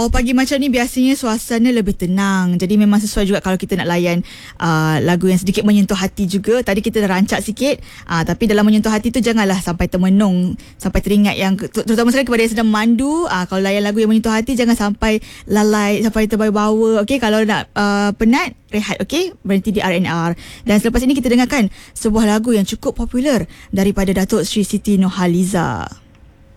Awal pagi macam ni biasanya suasana lebih tenang. Jadi memang sesuai juga kalau kita nak layan lagu yang sedikit menyentuh hati juga. Tadi kita dah rancak sikit, tapi dalam menyentuh hati tu janganlah sampai termenung, sampai teringat yang terutama sekali kepada yang sedang memandu. Kalau layan lagu yang menyentuh hati, jangan sampai lalai, sampai terbawa-bawa. Okey, kalau nak penat, rehat, okey? Berhenti di RNR. Dan selepas ini kita dengarkan sebuah lagu yang cukup popular daripada Datuk Sri Siti Nurhaliza.